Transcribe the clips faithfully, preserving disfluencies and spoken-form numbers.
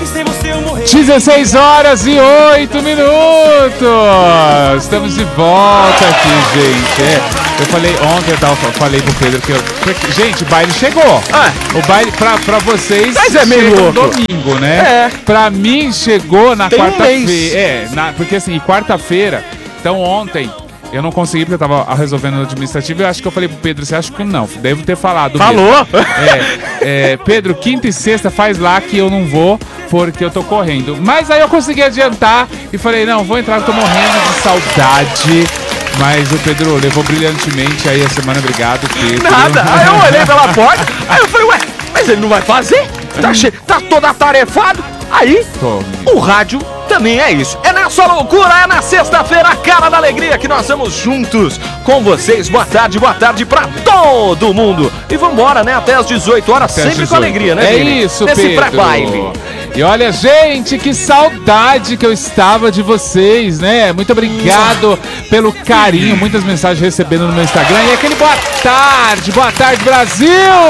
dezesseis horas e oito minutos. Estamos de volta aqui, gente. É, eu falei ontem, eu, tava, eu falei pro Pedro que eu... Porque, gente, o baile chegou. Ah. O baile pra, pra vocês Mas é meio louco. domingo, né? É. Pra mim chegou na quarta-feira. É, na, porque assim, quarta-feira, então ontem... Eu não consegui porque eu tava resolvendo no administrativo. Eu acho que eu falei pro Pedro, você acha que não? Devo ter falado. Falou? É, é, Pedro, quinta e sexta faz lá que eu não vou porque eu tô correndo. Mas aí eu consegui adiantar e falei, não, vou entrar, eu tô morrendo de saudade. Mas o Pedro levou brilhantemente aí a semana. Obrigado, Pedro. Nada. Aí eu olhei pela porta, aí eu falei, ué, mas ele não vai fazer? Tá, che- tá todo atarefado? Aí, Tô. o rádio também é isso. É na sua loucura, é na sexta-feira, a cara da alegria que nós estamos juntos com vocês. Boa tarde, boa tarde pra todo mundo. E vambora, né? Até às dezoito horas, até sempre dezoito. Com alegria, né, É Vini? isso, Nesse Pedro. pré-baile. E olha, gente, que saudade que eu estava de vocês, né? Muito obrigado pelo carinho, muitas mensagens recebendo no meu Instagram. E aquele boa tarde, boa tarde, Brasil!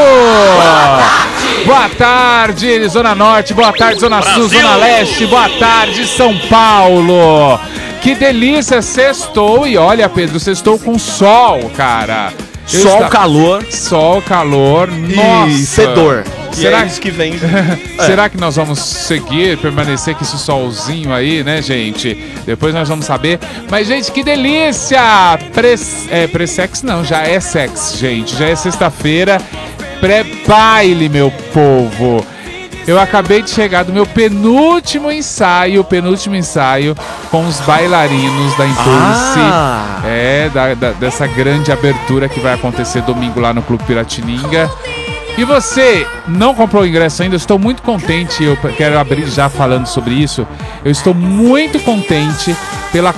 Boa tarde, Zona Norte, boa tarde, Zona Brasil. Sul, Zona Leste, boa tarde, São Paulo. Que delícia, sextou. E olha, Pedro, sextou com sol, cara. Eu sol, está... calor. Sol, calor, nossa. E fedor. Será é isso que vem? é. Será que nós vamos seguir, permanecer com esse solzinho aí, né, gente? Depois nós vamos saber. Mas, gente, que delícia! Pre... É, pré-sex não, já é sex, gente. Já é sexta-feira, pré-baile, meu povo. Eu acabei de chegar do meu penúltimo ensaio, penúltimo ensaio com os bailarinos da Impulse. Ah. É, da, da, dessa grande abertura que vai acontecer domingo lá no Clube Piratininga. E você não comprou o ingresso ainda? Eu estou muito contente, eu quero abrir já falando sobre isso. Eu estou muito contente pela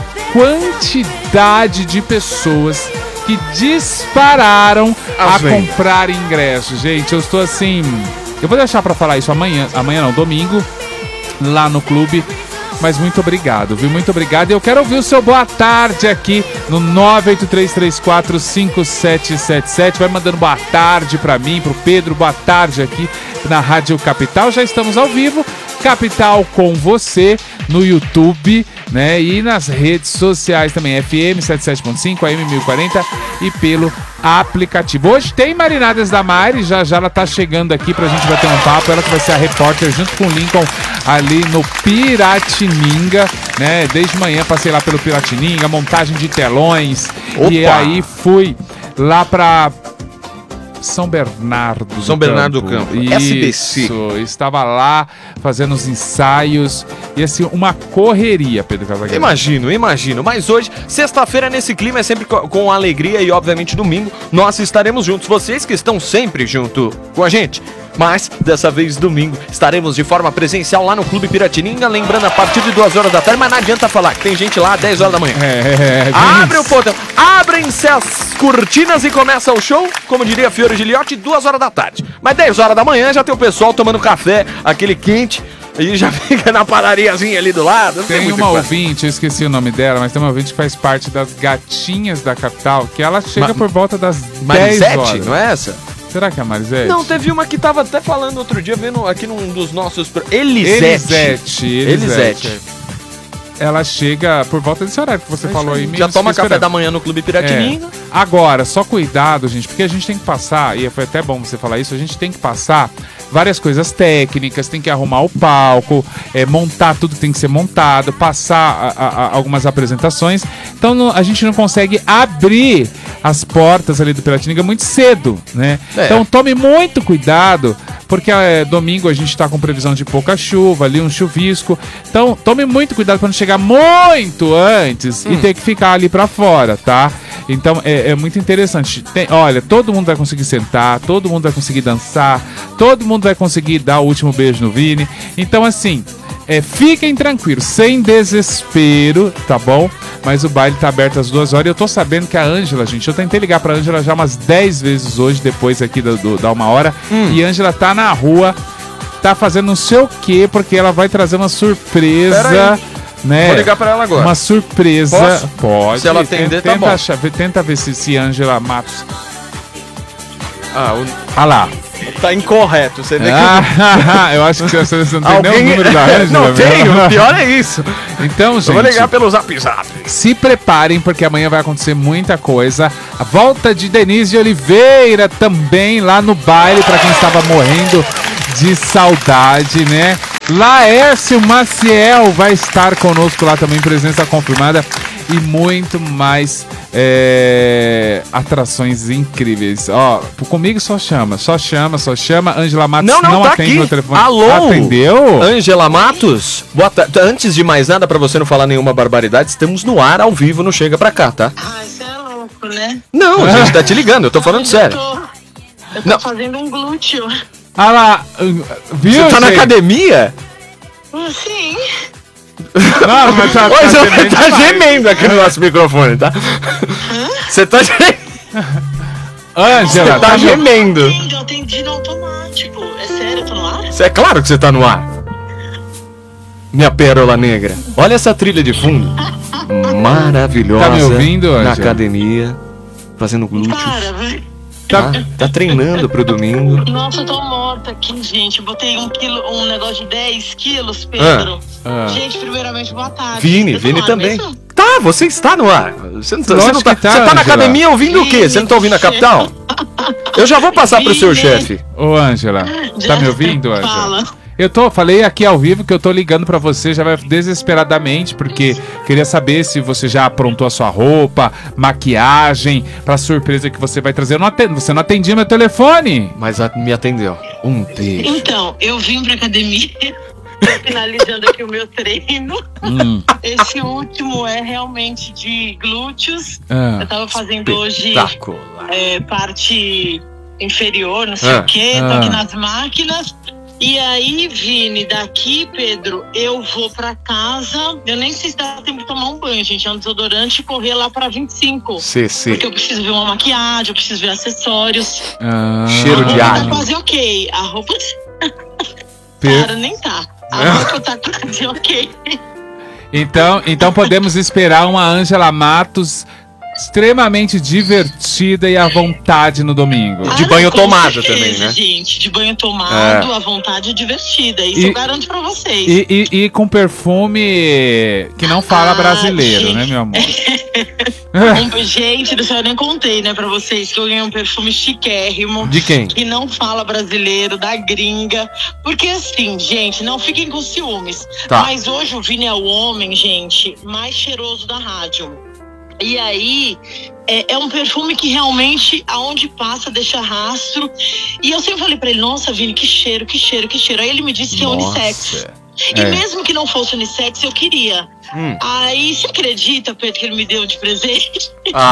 quantidade de pessoas que dispararam ah, a bem. comprar ingressos. Gente, eu estou assim... Eu vou deixar pra falar isso amanhã, amanhã não, domingo, lá no clube. Mas muito obrigado, viu? Muito obrigado. E eu quero ouvir o seu boa tarde aqui no nove oito três três quatro cinco sete sete sete. Vai mandando boa tarde pra mim, pro Pedro. Boa tarde aqui na Rádio Capital. Já estamos ao vivo. Capital com você no YouTube, né? E nas redes sociais também. F M setenta e sete ponto cinco, A M mil e quarenta e pelo aplicativo. Hoje tem Marinadas da Mari, já já ela tá chegando aqui pra gente bater um papo, ela que vai ser a repórter junto com o Lincoln ali no Piratininga, né? Desde manhã passei lá pelo Piratininga, montagem de telões. Opa. E aí fui lá pra São Bernardo do São Bernardo do Campo, Isso, S B C. Estava lá fazendo os ensaios e assim, uma correria, Pedro Casagrande. Imagino, imagino, mas hoje, sexta-feira nesse clima é sempre com alegria e obviamente domingo nós estaremos juntos, vocês que estão sempre junto com a gente. Mas, dessa vez, domingo, estaremos de forma presencial lá no Clube Piratininga, lembrando a partir de duas horas da tarde, mas não adianta falar que tem gente lá às dez horas da manhã. É, é, Abre o portão, abrem-se as cortinas e começa o show, como diria Fiore Giliotti, duas horas da tarde. Mas dez horas da manhã já tem o pessoal tomando café, aquele quente, e já fica na padariazinha ali do lado. Não tem tem uma ouvinte, eu esqueci o nome dela, mas tem uma ouvinte que faz parte das gatinhas da capital, que ela chega Ma- por volta das dez horas. Não é essa? Será que é a Marisete? Não, teve uma que tava até falando outro dia, vendo aqui num dos nossos... Elisete. Elisete. Elisete. Ela chega por volta desse horário que você Mas falou aí. Já toma café da manhã no Clube Piratininga. É. Agora, só cuidado, gente, porque a gente tem que passar, e foi até bom você falar isso, a gente tem que passar várias coisas técnicas, tem que arrumar o palco, é, montar tudo que tem que ser montado, passar a, a, a algumas apresentações. Então não, a gente não consegue abrir as portas ali do Piratininga muito cedo, né? É. Então tome muito cuidado, porque é, domingo a gente tá com previsão de pouca chuva, ali um chuvisco. Então tome muito cuidado para não chegar muito antes hum. e ter que ficar ali para fora, tá? Então é, é muito interessante. Tem, olha, todo mundo vai conseguir sentar, todo mundo vai conseguir dançar, todo mundo vai conseguir dar o último beijo no Vini. Então assim, é, fiquem tranquilos, sem desespero, tá bom? Mas o baile tá aberto às duas horas e eu tô sabendo que a Ângela, gente, eu tentei ligar pra Ângela já umas dez vezes hoje, depois aqui do, do, da uma hora, hum. e a Ângela tá na rua, tá fazendo não sei o quê, porque ela vai trazer uma surpresa, né? Vou ligar pra ela agora. Uma surpresa. Posso? Pode. Se ela atender, tenta, tá bom. Achar, tenta ver se, se Ângela Matos... Ah, o... ah lá. Tá incorreto. Você vê que ah, eu acho que você não tem Alguém... nem o número da Ângela. Não tenho, o pior é isso. Então, gente, eu vou ligar pelo Zap Zap. Se preparem, porque amanhã vai acontecer muita coisa. A volta de Denise Oliveira também lá no baile, pra quem estava morrendo de saudade, né? Laércio Maciel vai estar conosco lá também, presença confirmada. E muito mais é, atrações incríveis. Ó, comigo só chama, só chama, só chama. Ângela Matos não, não, não tá atende aqui. no telefone. Alô? Atendeu? Ângela Matos? Boa tarde. Antes de mais nada, pra você não falar nenhuma barbaridade, estamos no ar, ao vivo, não chega pra cá, tá? Ai, você é louco, né? Não, a gente tá te ligando, eu tô falando eu sério. Tô, eu tô Não. fazendo um glúteo. Ah lá, viu, Você tá na gente? academia? Sim. Não, mas tá, Oi, tá você gemendo tá demais. gemendo aqui no nosso microfone, tá? Você tá gemendo. Ângela, Você tá tá gemendo. Eu atendi no automático. É sério, eu tô no ar? É claro que você tá no ar. Minha pérola negra. Olha essa trilha de fundo. Maravilhosa. Tá me ouvindo, Na Ângela? academia, fazendo glúteos. Para, velho. Tá, tá treinando pro domingo. Nossa, eu tô morta aqui, gente. Eu botei um quilo, um negócio de dez quilos, Pedro. Ah, ah. Gente, primeiramente, boa tarde. Vini, Eu tô Vini no ar também. mesmo? Tá, você está no ar. Você não tá, você Lógico não tá, que tá, você tá na Ângela. academia ouvindo o quê? Você não tá ouvindo a capital? Eu já vou passar pro seu Vini. chefe. Ô, Ângela, tá me ouvindo, Ângela? Fala. Eu tô, falei aqui ao vivo que eu tô ligando pra você, já vai desesperadamente, porque queria saber se você já aprontou a sua roupa, maquiagem, pra surpresa que você vai trazer. Eu não atendo, você não atendia meu telefone. Mas a- me atendeu. Um beijo. Então, eu vim pra academia. Tô finalizando aqui o meu treino. Hum. Esse último é realmente de glúteos. Ah. Eu tava fazendo hoje Espetacular. é, parte inferior, não sei Ah, o quê, tô ah. aqui nas máquinas. E aí, Vini, daqui, Pedro, eu vou pra casa. Eu nem sei se dá tempo de tomar um banho, gente. É um desodorante e correr lá pra vinte e cinco. C C. Porque eu preciso ver uma maquiagem, eu preciso ver acessórios. Ah. Cheiro A de roupa alho. tá quase ok. A roupa. Per- Cara, nem tá. A roupa tá quase ok. Então, então podemos esperar uma Ângela Matos extremamente divertida e à vontade no domingo. De Ah, banho com tomado certeza, também, né? Gente, de banho tomado, à vontade e divertida. Isso E- eu garanto pra vocês. E, e- e com perfume que não fala Ah, brasileiro, gente. né, meu amor? Um, gente, do céu, eu nem contei, né, pra vocês que eu ganhei um perfume chiquérrimo. De quem? Que não fala brasileiro, da gringa. Porque assim, gente, não fiquem com ciúmes. Tá. Mas hoje o Vini é o homem, gente, mais cheiroso da rádio. E aí, é, é um perfume que realmente, aonde passa, deixa rastro. E eu sempre falei pra ele, nossa, Vini, que cheiro, que cheiro, que cheiro. Aí ele me disse que é unissex. E É. mesmo que não fosse unissex, eu queria. Hum. Aí, você acredita, Pedro, que ele me deu de presente?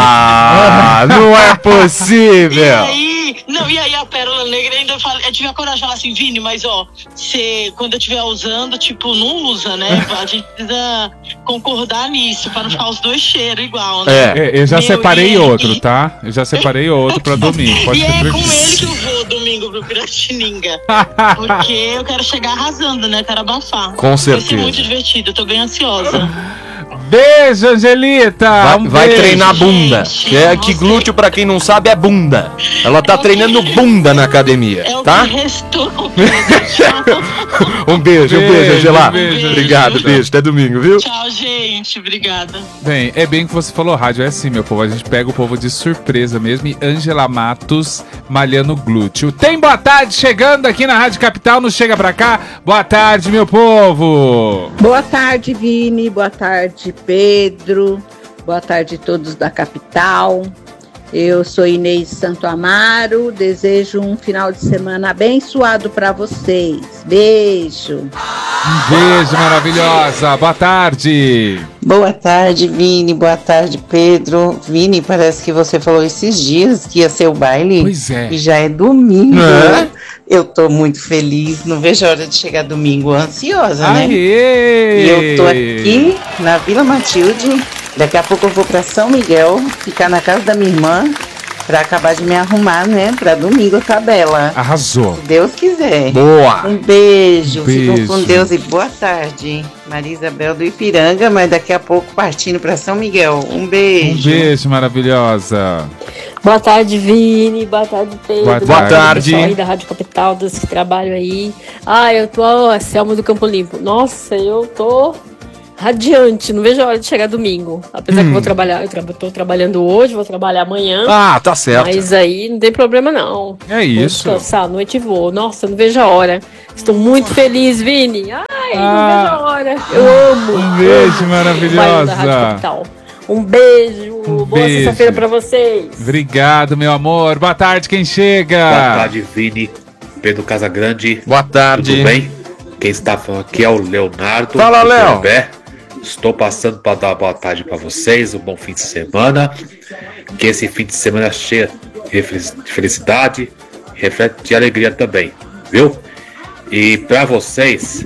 Ah, não é E possível. aí, não, e aí a Pérola Negra ainda fala, eu tive a coragem de falar assim, Vini, mas ó, você, quando eu estiver usando, tipo, não usa, né? A gente precisa concordar nisso, pra não ficar os dois cheiros igual, né? É. É, eu já Meu, separei e- outro, e- tá? Eu já separei outro pra domingo. Pode E ter é com preguiça. ele que eu vou domingo pro Piratininga. Porque eu quero chegar arrasando, né? Quero abafar. Com Vai certeza. ser muito divertido, eu tô bem ansiosa. Beijo, Angelita! Vai, Um vai beijo. treinar bunda. gente, Que é que você- glúteo, pra quem não sabe, é bunda. Ela tá É o que- treinando bunda na academia, É o tá? que restou, Pedro. Tchau. Um beijo, um beijo, Beijo, Angela. beijo, Obrigado, beijo. beijo. Até domingo, viu? Tchau, gente. Obrigada. Bem, é bem que você falou, rádio é assim, meu povo. A gente pega o povo de surpresa mesmo. E Ângela Matos malhando glúteo. Tem boa tarde chegando aqui na Rádio Capital. Nos chega pra cá. Boa tarde, meu povo. Boa tarde, Vini. Boa tarde, Pedro. Boa tarde a todos da capital. Eu sou Inês Santo Amaro. Desejo um final de semana abençoado para vocês. Beijo. Um beijo, maravilhosa. Boa tarde. Boa tarde, Vini. Boa tarde, Pedro. Vini, parece que você falou esses dias que ia ser o baile. Pois é. E já é domingo. É? Eu tô muito feliz. Não vejo a hora de chegar domingo ansiosa, né? Aê! E eu tô aqui na Vila Matilde. Daqui a pouco eu vou pra São Miguel, ficar na casa da minha irmã, pra acabar de me arrumar, né? Pra domingo a tabela. Arrasou. Se Deus quiser. Boa. Um beijo. Beijo. Ficam com Deus e boa tarde. Maria Isabel do Ipiranga, mas daqui a pouco partindo para São Miguel. Um beijo. Um beijo, maravilhosa. Boa tarde, Vini. Boa tarde, Pedro. Boa Boa tarde. Pessoal aí da Rádio Capital, dos que trabalham aí. Ah, eu tô, ó, Selma do Campo Limpo. Nossa, eu tô radiante. Não vejo a hora de chegar domingo. Apesar hum. que eu vou trabalhar, eu tra- tô trabalhando hoje, vou trabalhar amanhã. Ah, tá certo. Mas aí não tem problema, não. É isso. Vou descansar à noite e vou. Nossa, não vejo a hora. Estou muito feliz, Vini. Ai, ah, não vejo a hora. Eu amo. Um beijo amo maravilhosa. Da Rádio Capital. Um beijo. Um Boa beijo. sexta-feira pra vocês. Obrigado, meu amor. Boa tarde, quem chega? Boa tarde, Vini. Pedro Casagrande. Boa tarde. Tudo bem? Quem está falando aqui é o Leonardo. Fala, Léo. Bé. Estou passando para dar boa tarde para vocês. Um bom fim de semana. Que esse fim de semana cheio de felicidade, reflete de alegria também, viu? E para vocês,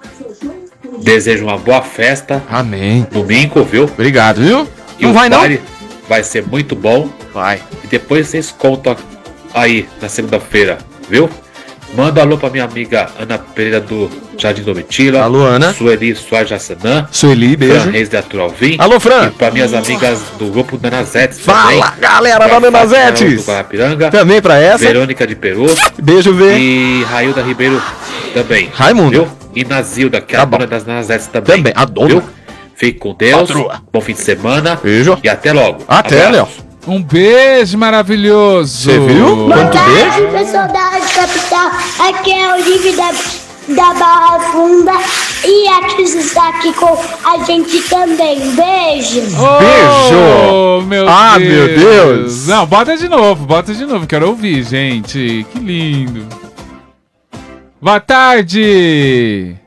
desejo uma boa festa. Amém. Domingo, viu? Obrigado, viu? E não o vai, não? baile vai ser muito bom. Vai. E depois vocês contam aí na segunda-feira, viu? Manda um alô pra minha amiga Ana Pereira do Jardim Domitila. Alô, Ana. Sueli Soares Jassanã. Sueli, beijo. Fran Reis de Aturalvim. Alô, Fran. E pra minhas amigas do grupo Nanazetes. Fala, galera da Nanazetes. Do Guarapiranga. Também pra essa. Verônica de Peru. Beijo, Vê. E Railda Ribeiro também. Raimundo. Viu? E Nazilda, que é Tá a bom. dona das Nanazetes também. Também, a dona. Viu? Fique com Deus. Patroa. Bom fim de semana. Beijo. E até logo. Até, Léo. Um beijo maravilhoso. Você viu? Boa Quanto tarde, beijo? pessoal da Rádio Capital. Aqui é o Olivia da, da Barra Funda. E a Cris está aqui com a gente também. Beijo. Oh, Beijo. meu Ah, Deus. meu Deus. Não, bota de novo, bota de novo. Quero ouvir, gente. Que lindo. Boa tarde.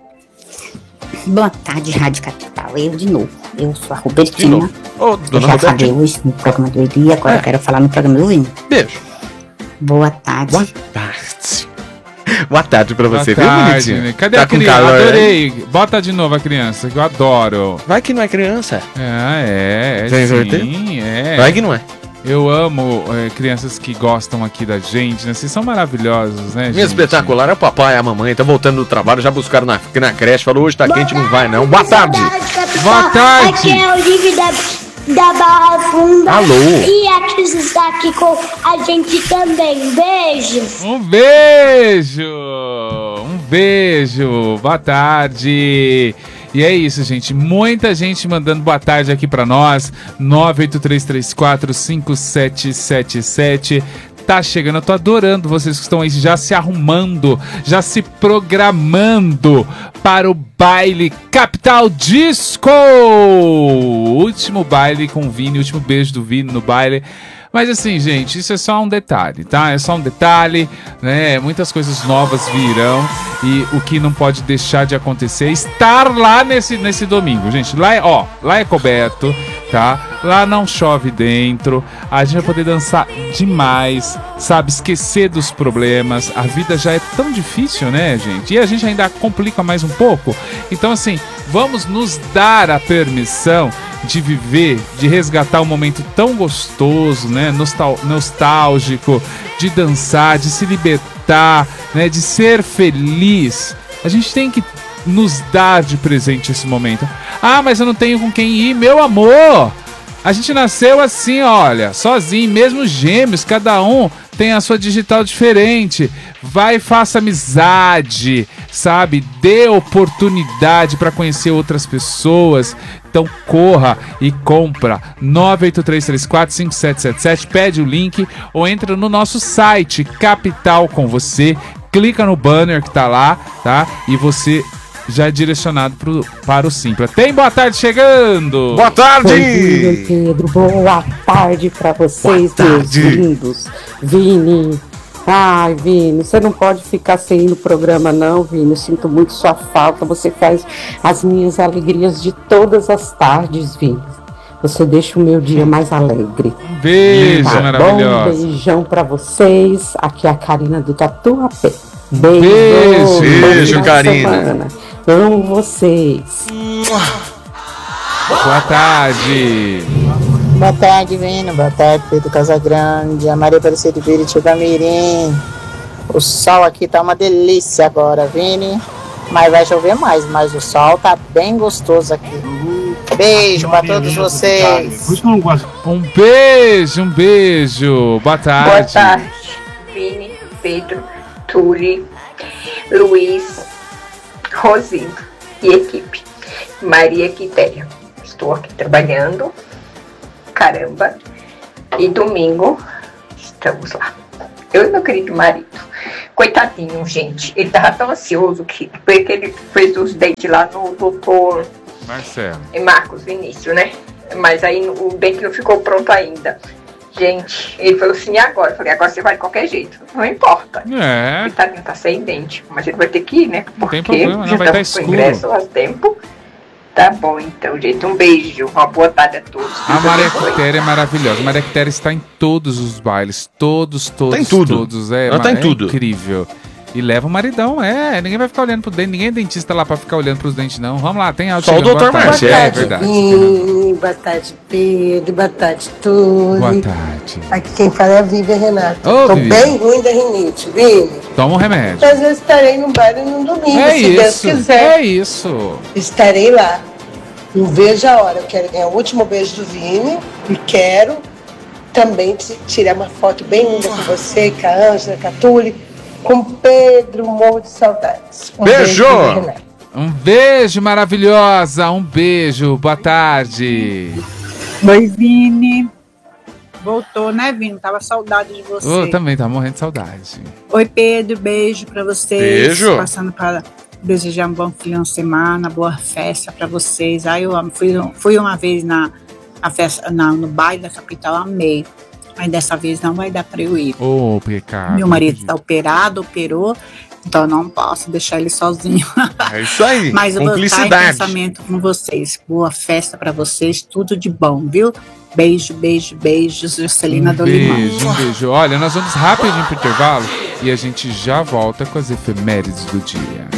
Boa tarde, Rádio Capital. Eu de novo. Eu sou a Robertina. De novo. Ô, Eu dona já Roberta. falei hoje no programa do Eli, agora É. eu quero falar no programa do Vinho. Beijo. Boa tarde. Boa tarde. Boa tarde pra você, Boa viu, tarde, bonitinho? né? Cadê Tá a com criança? calor, Adorei. Bota de novo a criança, que eu adoro. Vai que não é criança. Ah, é. é Tem sim, certeza? é. Vai que não é. Eu amo é, crianças que gostam aqui da gente, né? Vocês são maravilhosos, né, Minha gente? espetacular é o papai e a mamãe. Tá voltando do trabalho, já buscaram na, na creche. Falou, hoje tá Boa quente, não tarde, vai não. Boa pessoal tarde. da Rádio Capital. Boa tarde. Aqui é o Olivia da, da Barra Funda. Alô. E a Cris está aqui com a gente também. Beijo. Um beijo! Um beijo! Boa tarde! E é isso, gente. Muita gente mandando boa tarde aqui pra nós. nove oito três três quatro cinco sete sete sete. Tá chegando, eu tô adorando vocês que estão aí já se arrumando, já se programando para o baile Capital Disco! Último baile com o Vini, último beijo do Vini no baile. Mas assim, gente, isso é só um detalhe, tá? É só um detalhe, né? Muitas coisas novas virão e o que não pode deixar de acontecer é estar lá nesse, nesse domingo, gente. Lá é, ó, lá é coberto, tá? Lá não chove dentro, a gente vai poder dançar demais, sabe? Esquecer dos problemas. A vida já é tão difícil, né, gente? E a gente ainda complica mais um pouco. Então, assim, vamos nos dar a permissão de viver, de resgatar um momento tão gostoso, né, Nostal- nostálgico, de dançar, de se libertar, né, de ser feliz. A gente tem que nos dar de presente esse momento. Ah, mas eu não tenho com quem ir, meu amor. A gente nasceu assim, olha, sozinho, mesmo gêmeos, cada um tem a sua digital diferente. Vai e faça amizade, sabe? Dê oportunidade para conhecer outras pessoas. Então corra e compra nove oito três três quatro cinco sete sete sete, pede o link ou entra no nosso site Capital com você, clica no banner que tá lá, tá? E você já é direcionado pro, para o Simpla. Tem boa tarde chegando! Boa tarde! Oi, Pedro, boa tarde pra vocês, Boa meus tarde. lindos. Vini, ai, Vini, você não pode ficar sem ir no programa, não, Vini. Eu sinto muito sua falta. Você faz as minhas alegrias de todas as tardes, Vini. Você deixa o meu dia mais alegre. Beijo Tá maravilhosa! bom? Beijão pra vocês. Aqui é a Karina do Tatuapé. Beijo, Beijo. Beijo, Bom final de Karina. semana. Amo vocês. Boa tarde! Boa tarde, Vino. Boa tarde, Pedro Casagrande. A Maria Aparecida de Biritiba Mirim. O sol aqui tá uma delícia agora, Vini. Mas vai chover mais, mas o sol tá bem gostoso aqui. Beijo pra todos vocês. Um beijo, um beijo. Boa tarde. Boa tarde, Vini, Pedro, Tuli, Luiz, Rosinho e equipe. Maria Quitéria. Estou aqui trabalhando. Caramba. E domingo estamos lá. Eu e meu querido marido. Coitadinho, gente. Ele tava tão ansioso que foi que ele fez os dentes lá no doutor Marcelo. Marcos Vinícius, né? Mas aí o dente não ficou pronto ainda. Gente, ele falou assim, e agora? Eu falei, agora você vai de qualquer jeito. Não importa. É. Ele tá, tá sem dente. Mas ele vai ter que ir, né? Porque não tem problema, já não vai estar estamos com escuro. ingresso há tempo. Tá bom, então, gente. Um beijo. Uma boa tarde a todos. A Maria Quitéria é maravilhosa. A Maria Quitéria está em todos os bailes. Todos, todos, tá em tudo. todos. É, Ela tá em é tudo. Incrível. E leva o maridão, é. Ninguém vai ficar olhando pro dente. Ninguém é dentista lá pra ficar olhando pros dentes, não. Vamos lá, tem áudio. Só o doutor Marcelo. É verdade. Vini, boa tarde, Pedro. Boa tarde, Tuli. Boa tarde. Aqui quem fala é a Vivian Renata. Ô, Tô Vivi. bem ruim da rinite, Vini. Toma um remédio. Mas eu estarei no baile no domingo, É se isso, Deus quiser. é isso. Estarei lá. Não vejo a hora. Eu quero ganhar o último beijo do Vini e quero também te- tirar uma foto bem linda com você, com a Ângela, com a Tuli, com o Pedro, morro de saudades. Um Beijo! Vivian Renata. Um beijo, maravilhosa. Um beijo. Boa tarde. Oi, Vini. Voltou, né, Vini? Tava saudade de você. Eu também tava morrendo de saudade. Oi, Pedro. Beijo pra vocês. Beijo. Passando para desejar um bom final de semana, boa festa pra vocês. Aí eu amo. Fui, fui uma vez na, na festa, na, no baile da capital, amei. Mas dessa vez não vai dar pra eu ir. Ô, pecado. Meu marido tá operado, operou. Então eu não posso deixar ele sozinho. É isso aí. Mas eu vou estar em Cumplicidade. pensamento com vocês. Boa festa pra vocês, tudo de bom, viu? Beijo, beijo, beijos, Juscelina Um do Limão. beijo, um beijo. Olha, nós vamos rapidinho pro intervalo e a gente já volta com as efemérides do dia.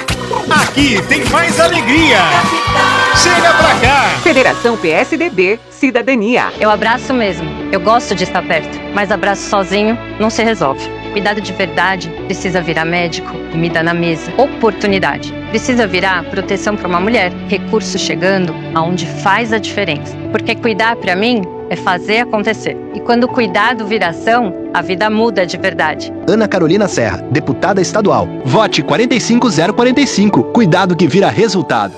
Aqui tem mais alegria. Chega pra cá. Federação P S D B Cidadania. Eu abraço mesmo. Eu gosto de estar perto, mas abraço sozinho não se resolve. Cuidado de verdade precisa virar médico, comida na mesa, oportunidade. Precisa virar proteção para uma mulher, recurso chegando aonde faz a diferença. Porque cuidar para mim é fazer acontecer. E quando o cuidado vira ação, a vida muda de verdade. Ana Carolina Serra, deputada estadual. Vote quatro cinco zero quatro cinco. Cuidado que vira resultado.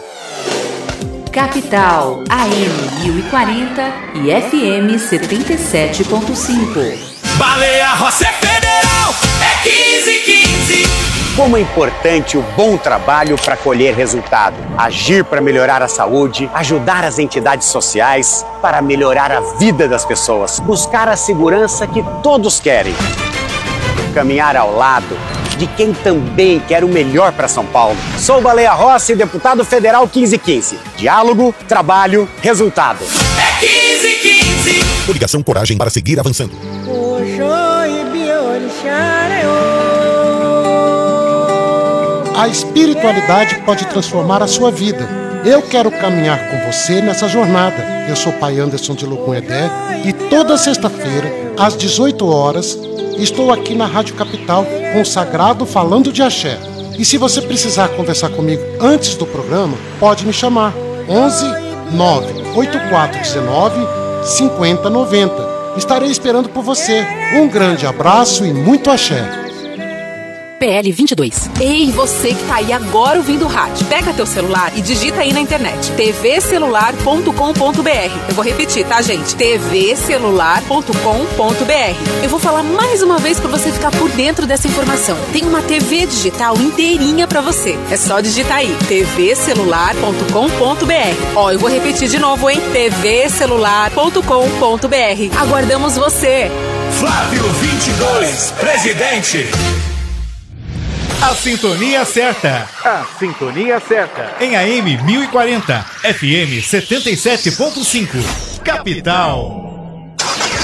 Capital, A M mil e quarenta e F M setenta e sete ponto cinco. Baleia Rossi é federal, é quinze quinze. Como é importante o bom trabalho para colher resultado. Agir para melhorar a saúde, ajudar as entidades sociais, para melhorar a vida das pessoas. Buscar a segurança que todos querem. Caminhar ao lado de quem também quer o melhor para São Paulo. Sou Baleia Rossi, deputado federal quinze quinze. Diálogo, trabalho, resultado. É quinze quinze. Coligação Coragem para seguir avançando. A espiritualidade pode transformar a sua vida. Eu quero caminhar com você nessa jornada. Eu sou Pai Anderson de Lugum-Edé e toda sexta-feira, às dezoito horas, estou aqui na Rádio Capital com o Sagrado falando de axé. E se você precisar conversar comigo antes do programa, pode me chamar. onze nove oito quatro um nove cinco zero nove zero. Estarei esperando por você. Um grande abraço e muito axé. P L vinte e dois. Ei, você que tá aí agora ouvindo o rádio. Pega teu celular e digita aí na internet. t v celular ponto com ponto b r. Eu vou repetir, tá, gente? t v celular ponto com ponto b r. Eu vou falar mais uma vez pra você ficar por dentro dessa informação. Tem uma T V digital inteirinha pra você. É só digitar aí. t v celular ponto com ponto b r. Ó, eu vou repetir de novo, hein? t v celular ponto com ponto b r. Aguardamos você. Flávio vinte e dois, presidente. A sintonia certa. A sintonia certa. Em A M mil e quarenta, F M setenta e sete ponto cinco. Capital.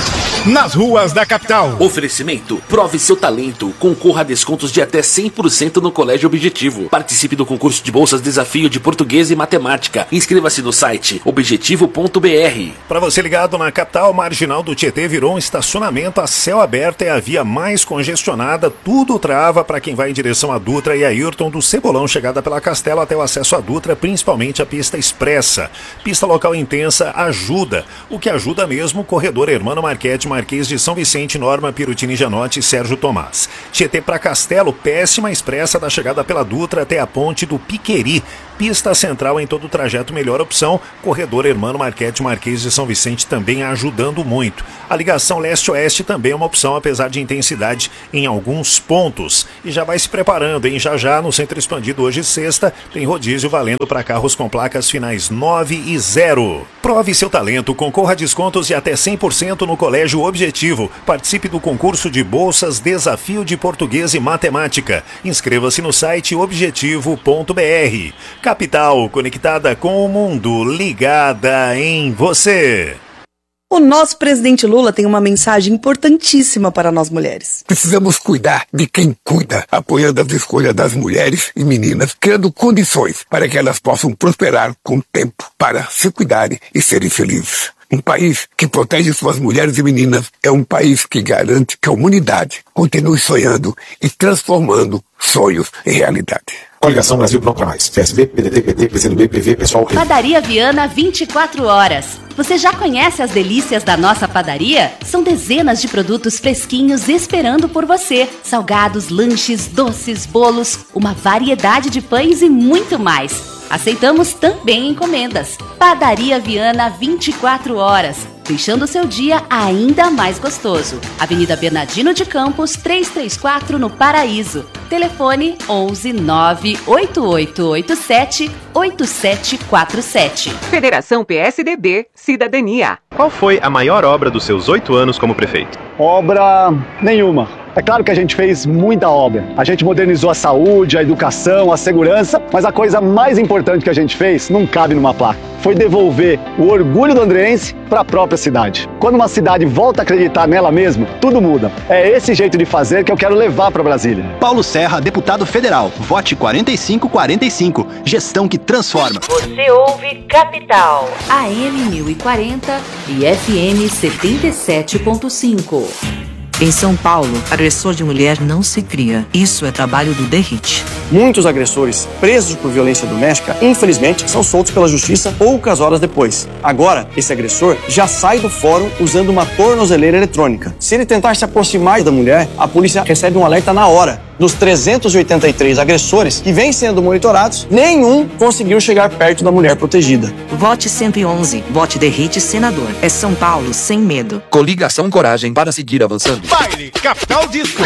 nas ruas da capital. Oferecimento: prove seu talento, concorra a descontos de até cem por cento no Colégio Objetivo. Participe do concurso de bolsas Desafio de Português e Matemática. Inscreva-se no site objetivo ponto b r. Para você ligado na capital, marginal do Tietê virou um estacionamento a céu aberto, é a via mais congestionada, tudo trava para quem vai em direção a Dutra e Ayrton, do Cebolão, chegada pela Castelo até o acesso a Dutra, principalmente a pista expressa. Pista local intensa ajuda, o que ajuda mesmo o corredor Hermano Marchetti, Marquês de São Vicente, Norma, Pirutini Janotti e Sérgio Tomás. Tietê para Castelo, péssima expressa da chegada pela Dutra até a ponte do Piqueri. Pista central em todo o trajeto, melhor opção. Corredor Hermano Marchetti, Marquês de São Vicente também ajudando muito. A ligação leste-oeste também é uma opção, apesar de intensidade em alguns pontos. E já vai se preparando, hein? Já já no Centro Expandido, hoje sexta, tem rodízio valendo para carros com placas finais nove e zero. Prove seu talento, concorra a descontos de até cem por cento no Colégio Objetivo. Participe do concurso de bolsas Desafio de Português e Matemática. Inscreva-se no site objetivo ponto b r. Capital, conectada com o mundo, ligada em você. O nosso presidente Lula tem uma mensagem importantíssima para nós mulheres. Precisamos cuidar de quem cuida, apoiando as escolhas das mulheres e meninas, criando condições para que elas possam prosperar com o tempo para se cuidarem e serem felizes. Um país que protege suas mulheres e meninas é um país que garante que a humanidade continue sonhando e transformando sonhos em realidade. Coligação Brasil Pronto Mais. P S B, P D T, P T, P C do B, P V, Pessoal... Padaria Viana vinte e quatro horas. Você já conhece as delícias da nossa padaria? São dezenas de produtos fresquinhos esperando por você. Salgados, lanches, doces, bolos, uma variedade de pães e muito mais. Aceitamos também encomendas. Padaria Viana vinte e quatro horas, deixando o seu dia ainda mais gostoso. Avenida Bernardino de Campos, trezentos e trinta e quatro, no Paraíso. Telefone onze nove oito oito oito sete oito sete quatro sete. Federação P S D B, Cidadania. Qual foi a maior obra dos seus oito anos como prefeito? Obra nenhuma. É claro que a gente fez muita obra. A gente modernizou a saúde, a educação, a segurança, mas a coisa mais importante que a gente fez não cabe numa placa. Foi devolver o orgulho do andreense para a própria cidade. Quando uma cidade volta a acreditar nela mesma, tudo muda. É esse jeito de fazer que eu quero levar para Brasília. Paulo Serra, deputado federal. Vote quarenta e cinco quarenta e cinco. Gestão que transforma. Você ouve Capital. A M mil e quarenta e F M setenta e sete ponto cinco. Em São Paulo, agressor de mulher não se cria. Isso é trabalho do D R I T. Muitos agressores presos por violência doméstica, infelizmente, são soltos pela justiça poucas horas depois. Agora, esse agressor já sai do fórum usando uma tornozeleira eletrônica. Se ele tentar se aproximar da mulher, a polícia recebe um alerta na hora. Dos trezentos e oitenta e três agressores que vêm sendo monitorados, nenhum conseguiu chegar perto da mulher protegida. Vote cento e onze. Vote D R I T senador. É São Paulo sem medo. Coligação Coragem para seguir avançando. Baile Capital Disco.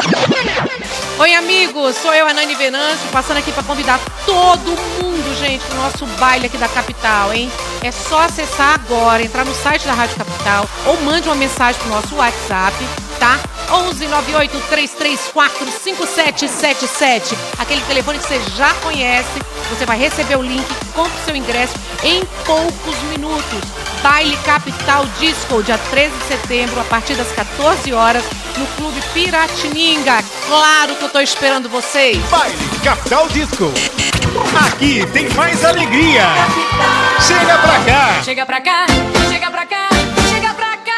Oi, amigos, sou eu, a Nani Venâncio, passando aqui para convidar todo mundo, gente, pro nosso baile aqui da capital, hein? É só acessar agora, entrar no site da Rádio Capital ou mande uma mensagem pro nosso WhatsApp, tá? onze nove oito três três quatro cinco sete sete sete. Aquele telefone que você já conhece. Você vai receber o link, compre o seu ingresso em poucos minutos. Baile Capital Disco, dia treze de setembro, a partir das quatorze horas, no Clube Piratininga. Claro que eu tô esperando vocês. Baile Capital Disco. Aqui tem mais alegria. Chega pra cá. Chega pra cá, chega pra cá, chega pra cá.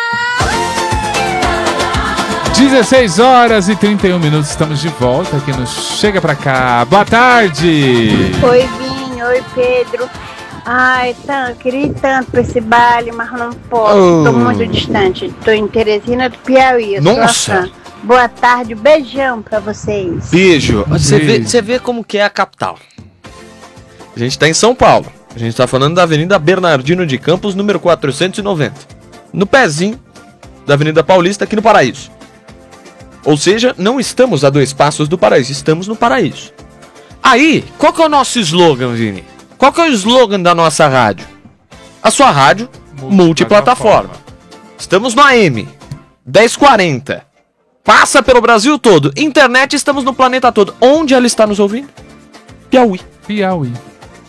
dezesseis horas e trinta e um minutos, estamos de volta aqui no Chega Pra Cá. Boa tarde! Oi, Vinho, oi, Pedro. Ai, tá, queria ir tanto pra esse baile, mas não posso, oh. Tô muito distante. Tô em Teresina do Piauí. Nossa! Boa tarde, beijão pra vocês. Beijo. Você vê, você vê como que é a capital. A gente tá em São Paulo. A gente tá falando da Avenida Bernardino de Campos, número quatrocentos e noventa. No pezinho da Avenida Paulista, aqui no Paraíso. Ou seja, não estamos a dois passos do paraíso, estamos no paraíso. Aí, qual que é o nosso slogan, Vini? Qual que é o slogan da nossa rádio? A sua rádio multiplataforma. Estamos no A M dez e quarenta. Passa pelo Brasil todo. Internet, estamos no planeta todo. Onde ela está nos ouvindo? Piauí. Piauí.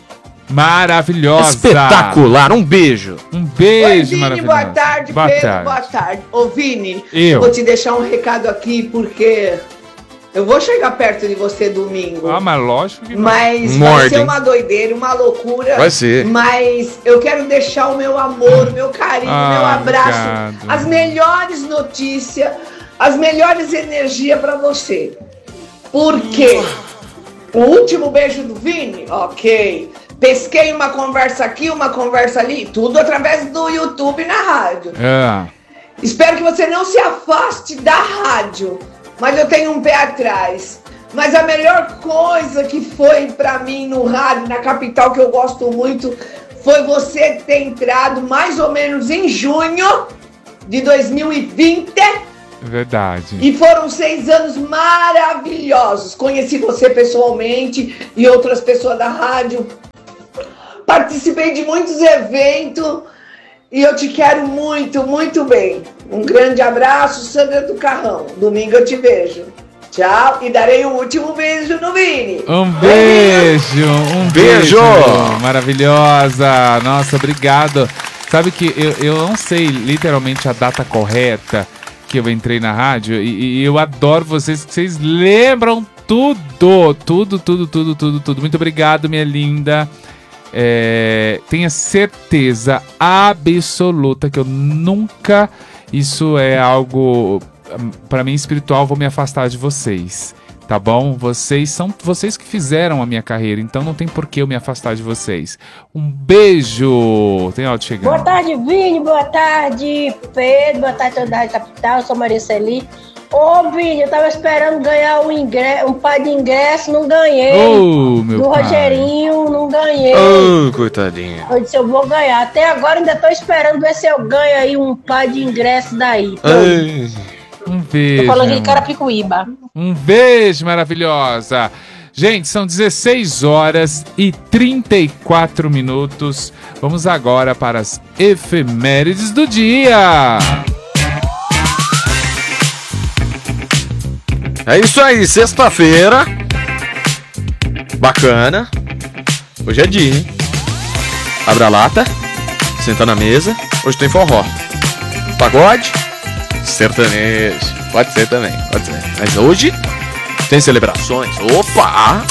maravilhosa. Espetacular, um beijo. Um beijo, Oi, Vini, boa tarde, boa Pedro, tarde. boa tarde. Ô, Vini, Eu. vou te deixar um recado aqui, porque eu vou chegar perto de você domingo. Ah, mas lógico que não. Mas Morde, vai ser hein? uma doideira, uma loucura. Vai ser. Mas eu quero deixar o meu amor, o meu carinho, o Ah, meu abraço, obrigado. as melhores notícias, as melhores energias pra você. Por quê? O último beijo do Vini? Ok. Pesquei uma conversa aqui, uma conversa ali, tudo através do YouTube e na rádio. É. Espero que você não se afaste da rádio, mas eu tenho um pé atrás. Mas a melhor coisa que foi pra mim no rádio, na capital, que eu gosto muito, foi você ter entrado mais ou menos em junho de dois mil e vinte. Verdade. E foram seis anos maravilhosos. Conheci você pessoalmente e outras pessoas da rádio. Participei de muitos eventos e eu te quero muito, muito bem. Um grande abraço, Sandra do Carrão. Domingo eu te vejo. Tchau. E darei o último beijo no Vini. Um beijo, um beijo. Beijo. Maravilhosa. Nossa, obrigado. Sabe que eu, eu não sei literalmente a data correta que eu entrei na rádio e, e eu adoro vocês, que vocês lembram tudo, tudo, tudo, tudo, tudo, tudo. Muito obrigado, minha linda. É, tenha certeza absoluta que eu nunca, isso é algo pra mim espiritual, vou me afastar de vocês, tá bom? Vocês são vocês que fizeram a minha carreira, então não tem por que eu me afastar de vocês. Um beijo. Tem áudio chegando. Boa tarde, Vini. Boa tarde, Pedro. Boa tarde, toda a capital. Eu sou Maria Celi. Ô, Vini, eu tava esperando ganhar um, ingresso, um par de ingresso, não ganhei. Oh, meu Do pai. Rogerinho, não ganhei. Oh, coitadinha. Eu disse, eu vou ganhar. Até agora ainda tô esperando ver se eu ganho aí um par de ingresso daí. Ai. Um beijo. Tô falando de Carapicuíba. Um beijo, maravilhosa. Gente, são dezesseis horas e trinta e quatro minutos. Vamos agora para as efemérides do dia. É isso aí, sexta-feira. Bacana. Hoje é dia, hein? Abra a lata, senta na mesa. Hoje tem forró. Pagode, sertanejo. Pode ser também, pode ser. Mas hoje tem celebrações. Opa!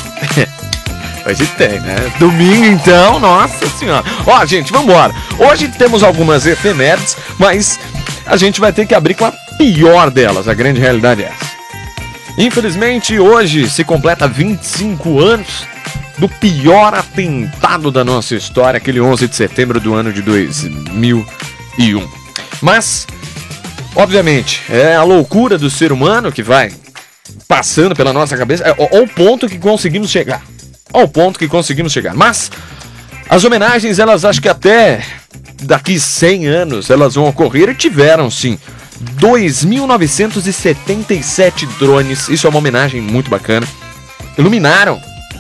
Hoje tem, né? Domingo, então, nossa senhora. Ó, gente, vambora. Hoje temos algumas efemérides, mas a gente vai ter que abrir com a pior delas. A grande realidade é essa. Infelizmente, hoje se completa vinte e cinco anos do pior atentado da nossa história, aquele onze de setembro do ano de dois mil e um. Mas, obviamente, é a loucura do ser humano que vai passando pela nossa cabeça, é, ao ponto que conseguimos chegar. Ao ponto que conseguimos chegar. Mas, as homenagens, elas acho que até daqui cem anos, elas vão ocorrer e tiveram, sim. dois mil novecentos e setenta e sete drones, isso é uma homenagem muito bacana, iluminaram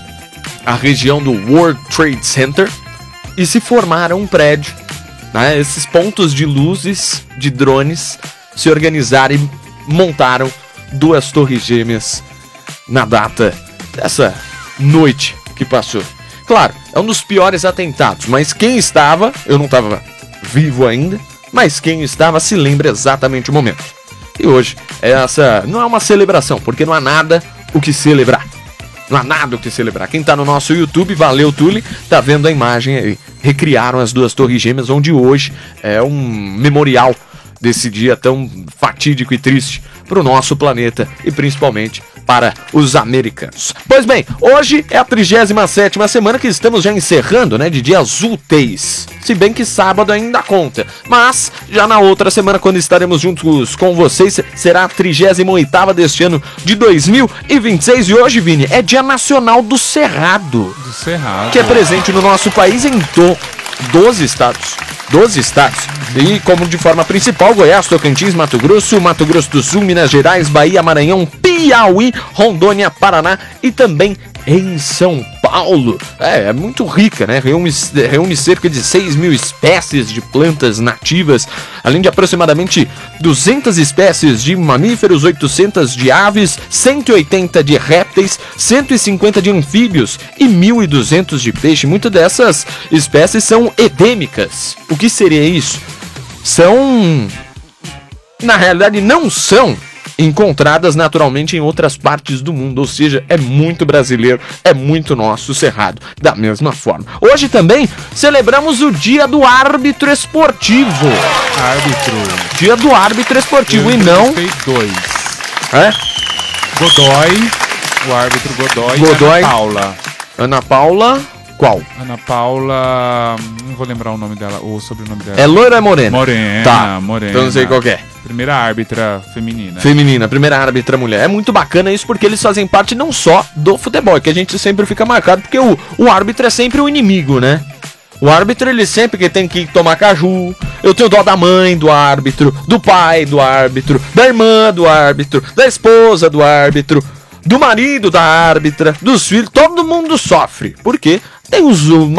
a região do World Trade Center e se formaram um prédio, né? Esses pontos de luzes de drones se organizaram e montaram duas torres gêmeas na data dessa noite que passou. Claro, é um dos piores atentados, mas quem estava, eu não estava vivo ainda, mas quem estava se lembra exatamente o momento. E hoje, essa não é uma celebração, porque não há nada o que celebrar. Não há nada o que celebrar. Quem tá no nosso YouTube, valeu, Tule, tá vendo a imagem aí. Recriaram as duas torres gêmeas, onde hoje é um memorial desse dia tão fatídico e triste para o nosso planeta e principalmente para os americanos. Pois bem, hoje é a trigésima sétima semana que estamos já encerrando, né, de dias úteis. Se bem que sábado ainda conta, mas já na outra semana, quando estaremos juntos com vocês, será a trigésima oitava deste ano de dois mil e vinte e seis. E hoje, Vini, é Dia Nacional do Cerrado, do Cerrado, que é presente no nosso país em to- doze estados. doze estados. E como de forma principal, Goiás, Tocantins, Mato Grosso, Mato Grosso do Sul, Minas Gerais, Bahia, Maranhão, Piauí, Rondônia, Paraná e também em São Paulo. Paulo. É, é muito rica, né? Reúne, reúne cerca de seis mil espécies de plantas nativas, além de aproximadamente duzentas espécies de mamíferos, oitocentas de aves, cento e oitenta de répteis, cento e cinquenta de anfíbios e mil e duzentos de peixe. Muitas dessas espécies são endêmicas. O que seria isso? São... Na realidade, não são encontradas naturalmente em outras partes do mundo, ou seja, é muito brasileiro, é muito nosso Cerrado, da mesma forma. Hoje também celebramos o Dia do Árbitro Esportivo. Árbitro. Dia do Árbitro Esportivo. Eu e não... dois. É? Godoy, o árbitro Godoy, Godoy. E Ana Paula. Ana Paula... Qual? Ana Paula... Não vou lembrar o nome dela, o sobrenome dela. É loira ou é morena? Morena, tá. morena. Então não sei qual que é. Primeira árbitra feminina. Feminina, primeira árbitra mulher. É muito bacana isso porque eles fazem parte não só do futebol, que a gente sempre fica marcado, porque o, o árbitro é sempre o inimigo, né? O árbitro, ele sempre que tem que tomar caju. Eu tenho dó da mãe do árbitro, do pai do árbitro, da irmã do árbitro, da esposa do árbitro, do marido da árbitra, dos filhos. Todo mundo sofre. Por quê? Tem os